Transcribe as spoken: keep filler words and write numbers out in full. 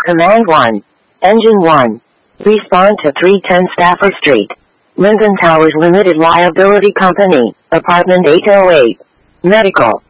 Command one. Engine one. Respond to three ten Stafford Street. Linden Towers Limited Liability Company, Apartment eight oh eight. Medical.